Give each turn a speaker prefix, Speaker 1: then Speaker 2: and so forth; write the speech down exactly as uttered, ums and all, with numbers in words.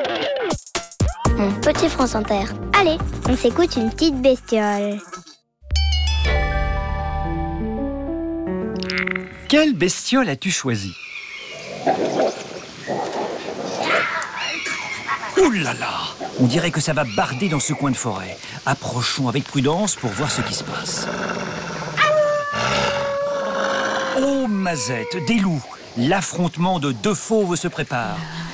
Speaker 1: Mon petit France Inter. Allez, on s'écoute une petite bestiole.
Speaker 2: Quelle bestiole as-tu choisi? Ouh là là! On dirait que ça va barder dans ce coin de forêt. Approchons avec prudence pour voir ce qui se passe. Oh, Mazette, des loups! L'affrontement de deux fauves se prépare.